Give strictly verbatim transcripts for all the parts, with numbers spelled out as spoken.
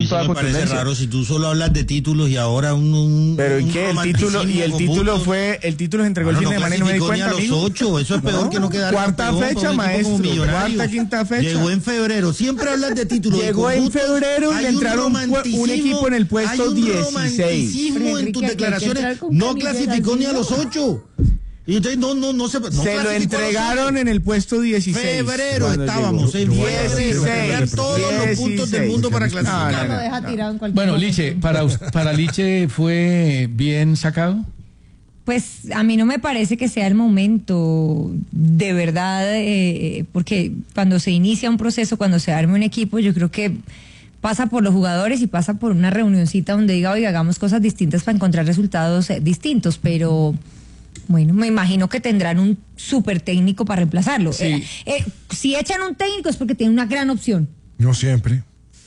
toda me contundencia. parece raro si tú solo hablas de títulos y ahora un, un pero un ¿y qué? El título y el título puntos. fue el título se entregó Bueno, el fin no de semana y no me di clasificó ni cuenta, a los amigo. ocho, eso es peor No, que no quedar cuarta campeón fecha, para un equipo como maestro, Millonarios. cuarta, quinta fecha. Llegó en febrero, siempre hablas de títulos. Llegó en febrero y le entraron un, un equipo en el puesto hay un dieciséis. romanticismo en tus declaraciones. No clasificó ni a los ocho. Y entonces no, no, no se no se lo entregaron en el puesto dieciséis. Febrero estábamos, en febrero. dieciséis, Todos los puntos del mundo para clasificar. No, no, deja tirado en cualquier Bueno, momento. Liche, para, us- para Liche fue bien sacado. Pues a mí no me parece que sea el momento, de verdad, eh, porque cuando se inicia un proceso, cuando se arme un equipo, yo creo que pasa por los jugadores y pasa por una reunioncita donde diga, oiga, hagamos cosas distintas para encontrar resultados eh, distintos, pero bueno, me imagino que tendrán un súper técnico para reemplazarlo. Sí. Eh, eh, si echan un técnico es porque tienen una gran opción. No siempre.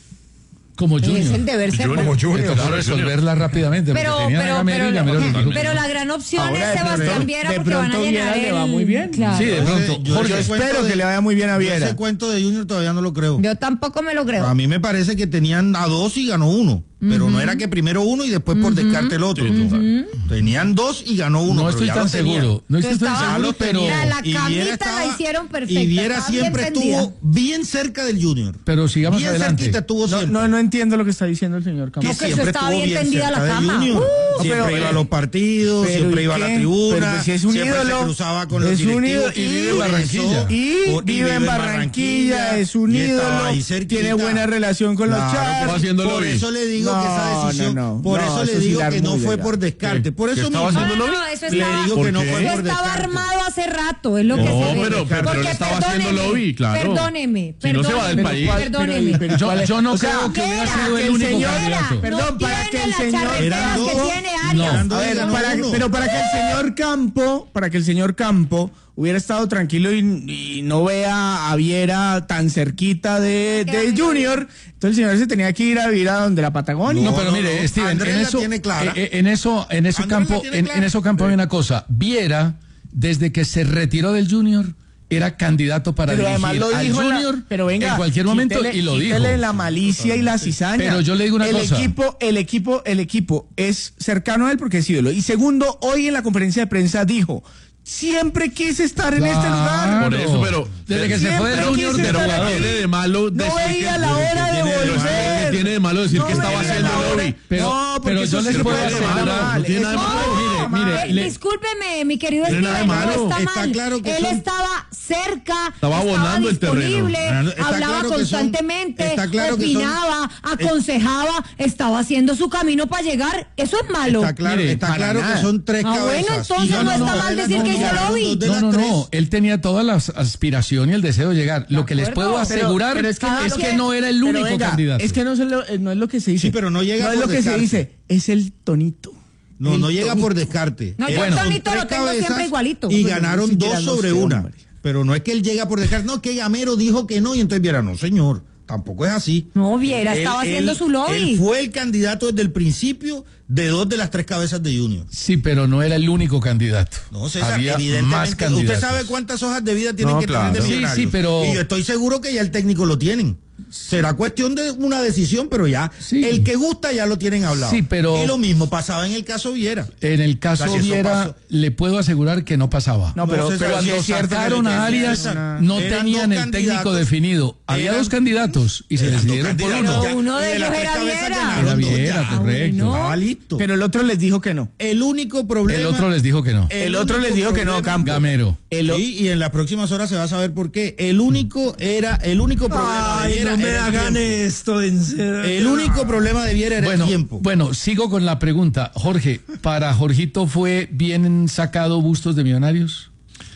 Como Junior. Es el deber ser. Como Le Junior. tocó resolverla rápidamente. Pero, porque tenía a pero, Gamero y pero, Gamero lo dijo. pero la gran opción Ahora, es de Sebastián pronto- Viera de porque van a pronto llenar Viera le va el- muy bien. Claro. Sí, de pronto. Yo Jorge, Yo ese espero cuento que de- le vaya muy bien a yo Viera. Ese cuento de Junior todavía no lo creo. Yo tampoco me lo creo. A mí me parece que tenían a dos y ganó uno. Pero no era que primero uno y después por descarte el otro. Tenían dos y ganó uno. no pero estoy ya tan lo tenían. seguro. No estoy Yo tan estaba- seguro, pero, Mira, la Y Viera camita estaba- la hicieron perfecta. Y Viera estaba bien siempre tendida. estuvo bien cerca del Junior. pero sigamos bien adelante. cerquita estuvo No, siempre. no, no entiendo lo que está diciendo el señor Que Campos. No, que siempre eso estaba estuvo bien tendida cerca la del cama. Junior. Uh, siempre pero- iba a los partidos, pero siempre ¿y iba a qué? la tribuna, Pero pues si es un siempre ídolo, se cruzaba con los es un directivos ídolo y y vive en por Barranquilla. Y Por- vive en Barranquilla, es un y estaba ídolo, ahí cerquita. tiene buena relación con los Claro, chats. por- haciendo Por lobby. eso le digo que esa No, decisión, no, no. por No, eso eso le sí digo la que no muy fue legal. por descarte. Por ¿Qué eso estaba mismo. haciendo No, lobby? no, eso Le estaba, digo que no ¿Por fue qué? eso por estaba descarte. armado hace rato, es lo que No, se ve. pero- pero Porque él estaba haciendo perdóneme, lobby, claro. Perdóneme, Si no se va del perdóneme, país. perdóneme. Pero- Yo, ¿cuál es? yo no O sea, creo que hubiera Viera, sido que el el único señor- candidato. Perdón, no para tiene que el las señor- charreteras Eran que dos. tiene No. Arias. Eran A dos y ver, ganó para que- uno. pero para que el señor Campo, para que el señor Campo hubiera estado tranquilo y, y no vea a Viera tan cerquita de, de Junior, entonces el señor se tenía que ir a vivir a donde la Patagonia. No, No, pero no, mire, no. Steven, Andrés en la eso, tiene clara. eh, eh, en eso, en eso Andrés la campo, tiene en, clara. en eso campo hay una cosa. Viera, desde que se retiró del Junior, era candidato para Pero además dirigir lo al dijo en la- Junior pero venga, en cualquier momento quítele- y lo dijo. quítele la malicia y la cizaña. Pero yo le digo una el cosa. Equipo, el equipo, el equipo es cercano a él porque es ídolo. Y segundo, hoy en la conferencia de prensa dijo, siempre quise estar en este lugar. Por eso, pero- desde que se siempre fue del quise Junior de estar Pero aquí. ¿qué tiene de malo No decir veía que- la hora de tiene volver. ¿Qué tiene de malo decir No que estaba veía haciendo la hora. lobby? Pero, No, porque pero eso yo les se puedo puede hacer asegurar, mal. no tiene nada de Eso malo. mire, mire, Eh, le- discúlpeme, mi querido Tiene nada de Steven, malo. no está Está mal. claro que Él son- estaba cerca, Estaba abonando el terreno. disponible, Está hablaba claro que son- constantemente, está claro que son- opinaba, aconsejaba, estaba haciendo su camino para llegar. Eso es malo. Está claro, Mire, está para claro nada. que son tres Ah, cabezas. bueno, entonces Y no ganaron está dos mal de decir las- que hizo ganaron lobby. dos de No, las no, tres. no, él tenía toda la aspiración y el deseo de llegar. Lo que les acuerdo. puedo Pero- asegurar pero es es que, que- es es que que- no era el Pero único venga, candidato. es que no, se lo- eh, no es lo que se dice. Sí, pero no llega No es por lo que se descarte. dice, es el tonito. No, El no llega tonito. por descarte. No, yo Bueno, el tonito son lo tres tengo siempre cabezas igualito. Y Bueno, ganaron ni siquiera dos no sobre sé, una. hombre. Pero no es que él llega por descarte. No, que Gamero dijo que no y entonces Viera, no, señor. Tampoco es así. No, Viera, estaba haciendo su lobby. Él fue el candidato desde el principio de dos de las tres cabezas de Junior. Sí, pero no era el único candidato. No, César, Había más evidentemente. candidatos. Usted sabe cuántas hojas de vida tienen No, que claro. tener de Sí, Millonarios. sí, pero- Y yo estoy seguro que ya el técnico lo tienen. Será cuestión de una decisión, pero ya Sí. el que gusta ya lo tienen hablado. Sí, pero- Y lo mismo pasaba en el caso Viera. En el caso O sea, si eso Viera, pasó. le puedo asegurar que no pasaba. No, pero, No, César, pero sí Cuando es cierto que sacaron le- a Arias, César, no eran tenían dos el técnico candidatos, definido. Había eran- dos candidatos y se Eran dos decidieron por candidatos, uno. ya, uno de y ellos las tres era cabezas Viera. ganaron Era dos, Viera, ya. correcto. Estaba listo. pero el otro les dijo que no. El único problema. El otro les dijo que no. El otro les dijo que no, problema- Campo. Gamero. El o- Sí, y en las próximas horas se va a saber por qué. El único era, el único problema de Viera era el tiempo. esto en serio. El único problema de Viera era Bueno, el tiempo. bueno, sigo con la pregunta. Jorge, ¿para Jorgito fue bien sacado Bustos de Millonarios?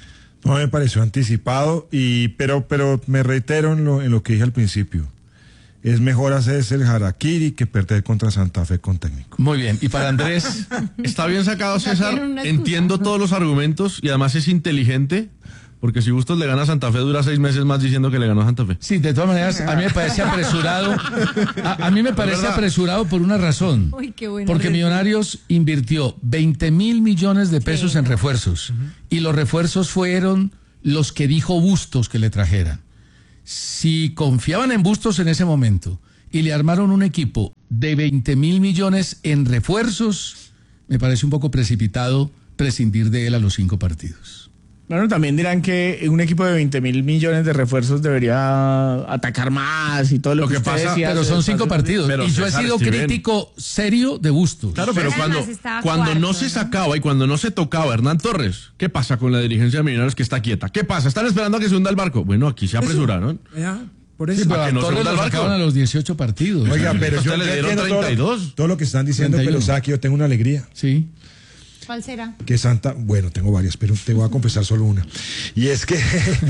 No me pareció anticipado, y pero pero me reitero en lo, en lo que dije al principio. Es mejor hacerse el harakiri que perder contra Santa Fe con técnico. Muy bien. ¿Y para Andrés? Está bien sacado, sea, César. tiene una excusa. Entiendo todos los argumentos y además es inteligente. Porque si Bustos le gana a Santa Fe, dura seis meses más diciendo que le ganó a Santa Fe. Sí, de todas maneras, a mí me parece apresurado. A, a mí me parece verdad. apresurado por una razón. Uy, qué bueno. Porque Millonarios invirtió veinte mil millones de pesos Sí. en refuerzos. Y los refuerzos fueron los que dijo Bustos que le trajeran. Si confiaban en Bustos en ese momento y le armaron un equipo de veinte mil millones en refuerzos, me parece un poco precipitado prescindir de él a los cinco partidos. Bueno, también dirán que un equipo de veinte mil millones de refuerzos debería atacar más y todo lo, Lo que, que usted pasa, decía. Pero son cinco partidos. Pero y yo he César, sido Steven. crítico serio de Bustos. Claro, pero Además, cuando, estaba cuando cuarto, no se ¿no? sacaba y cuando no se tocaba a Hernán Torres, ¿qué pasa con la dirigencia de Millonarios que está quieta? ¿Qué pasa? ¿Están esperando a que se hunda el barco? Bueno, aquí se apresuraron. Ya, por Sí, eso. pero ¿para a que no se Torres hunda lo el barco? sacaron a los dieciocho partidos. Oiga, pero Usted yo le dieron entiendo todo treinta y dos. lo, todo lo que están diciendo, treinta y pero uno. sabe que yo tengo una alegría. Sí. ¿Cuál será? Que Santa, bueno, tengo varias, pero te voy a confesar solo una. Y es que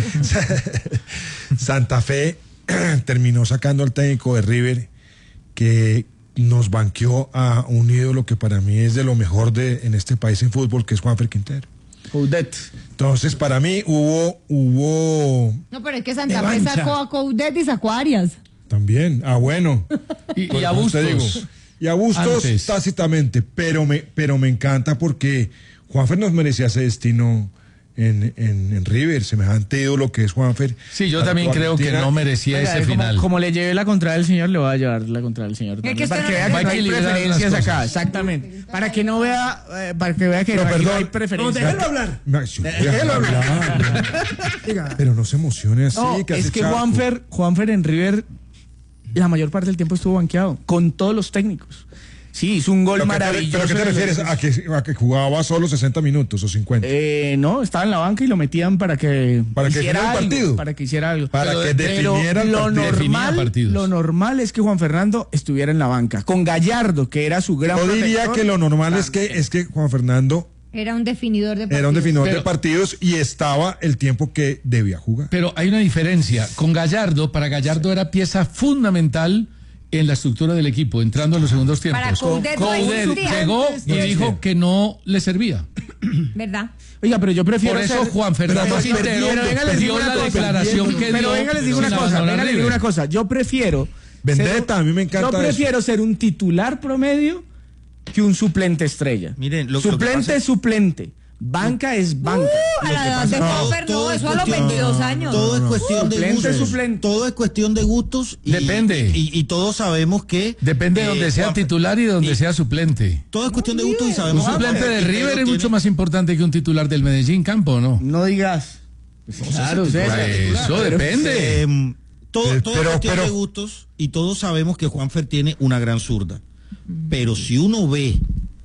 Santa Fe terminó sacando al técnico de River, que nos banqueó a un ídolo que para mí es de lo mejor de en este país en fútbol, que es Juanfer Quintero. Coudet. Entonces, para mí hubo, hubo No, pero es que Santa Fe Revancha. sacó a Coudet y sacó a Arias. también, ah, bueno. Y, Pues, y a pues, te Bustos. digo, y a Bustos Antes. tácitamente, pero me, pero me encanta porque Juanfer nos merecía ese destino en, en, en River, semejante ídolo que es Juanfer. Sí, yo también creo que no merecía Oiga, ese como, final. como le llevé la contra del señor, le voy a llevar la contra del señor. también, que para usted que no vea le- que Hay no que hay equilibrar preferencias las acá, cosas. exactamente. Para que no vea, eh, para que vea que Pero no, aquí no perdón. hay No, preferencias. déjelo hablar. No, yo voy a hablar. Diga. Pero no se emocione así. No, que es hace que Chaco. Juanfer, Juanfer en River la mayor parte del tiempo estuvo banqueado, con todos los técnicos. Sí, hizo un gol ¿Pero qué te- maravilloso. ¿Pero qué te en el- refieres? ¿A que, a que jugaba solo sesenta minutos o cincuenta? Eh, no, estaba en la banca y lo metían para que Para que hiciera hiciera el algo, partido. para que hiciera algo. Para Pero- que pero definiera el lo partido. Definía normal, partidos. lo normal es que Juan Fernando estuviera en la banca, con Gallardo, que era su gran Yo diría protector. que lo normal es que, es que Juan Fernando Era un definidor de partidos. era un definidor Pero- de partidos y estaba el tiempo que debía jugar. Pero hay una diferencia. Con Gallardo, para Gallardo era pieza fundamental en la estructura del equipo, entrando en los segundos tiempos. Para Coudet no Coudet existía. llegó y dijo que no le servía. ¿Verdad? Oiga, pero yo prefiero Por eso ser- Juan Fernando Pero Quintero Pero venga, les digo dio una la cosa. declaración que dio. Pero venga, les digo una sin cosa, abandonar venga, les digo River. una cosa. Yo prefiero Vendetta, ser- a mí me encanta Yo prefiero ser un titular promedio que un suplente estrella. Miren, lo- lo que suplente pasa- es suplente. Banca es banca. Uh, a la edad de Juanfer, no, eso a los veintidós años. Todo es cuestión de Suplente, gustos. suplente. Todo es cuestión de gustos. Y, Depende. Y, y todos sabemos que. Depende de eh, donde sea Juan- titular y donde y- sea suplente. Todo es cuestión de gustos y Un sabemos. que suplente Juan de Quintero River es tiene- mucho más importante que un titular del Medellín, Campo, ¿o no? No digas. Claro, César. Eso depende. Eh, todo Eh, todo pero- es cuestión pero- de gustos y todos sabemos que Juanfer tiene una gran zurda. Pero si uno ve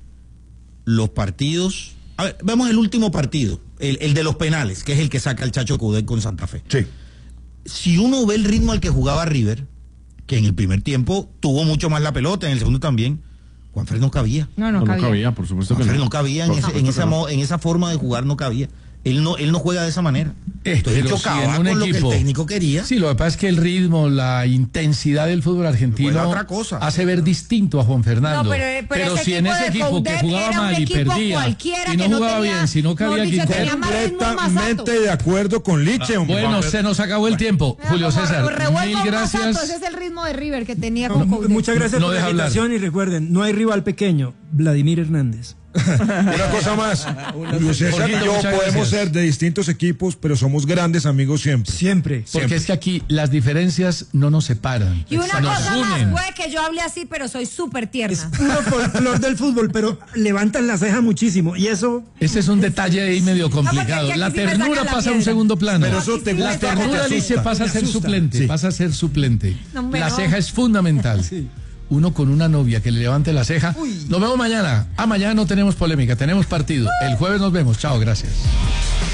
los partidos. A ver, vemos el último partido, el, el de los penales, que es el que saca el Chacho Coudet con Santa Fe. Sí. Si uno ve el ritmo al que jugaba River, que en el primer tiempo tuvo mucho más la pelota, en el segundo también, Juanfer no cabía. No, no, No, no cabía. cabía, por supuesto que Juanfer no. no cabía en, Por ese- en supuesto esa, que no. mo- en esa forma de jugar, no cabía. Él no, él no juega de esa manera. Eh, Entonces él pero si chocaba en un con lo que el equipo- técnico quería. Sí, lo que pasa es que el ritmo, la intensidad del fútbol argentino Juega otra cosa. hace ver distinto a Juan Fernando. No, pero- pero ese si en equipo ese de equipo que Coudet jugaba era un mal y equipo perdía cualquiera y no que no jugaba tenía- bien, si no cabía mejor dicho, Quintero. tenía más ritmo y más Completamente de acuerdo con Liche, hombre. Bueno, se nos acabó el tiempo. Julio Como César, revuelva mil un gracias. masato, ese es el ritmo de River que tenía No, con Coudet. muchas gracias No por la deja hablar. invitación y recuerden, no hay rival pequeño, Vladimir Hernández. Una cosa más. Julio César y Jorgito, yo muchas podemos gracias. ser de distintos equipos, pero somos grandes amigos siempre. Siempre. Porque es que aquí las diferencias no nos separan. Y una nos cosa unen. más, puede que yo hable así, pero soy súper Es tierna. puro folclor del fútbol, pero levantan la ceja muchísimo. Y eso, Ese es un detalle ahí medio complicado. porque aquí La sí me ternura sacan la pasa a un piedra. segundo plano. Pero eso te La gusta. ternura porque Ternura te dice asusta. pasa a Me ser asusta. suplente, Sí. pasa a ser suplente. No, hombre, la no. ceja es fundamental. Uno con una novia que le levante la ceja. Nos vemos mañana. Ah, mañana no tenemos polémica, tenemos partido. El jueves nos vemos. Chao, gracias.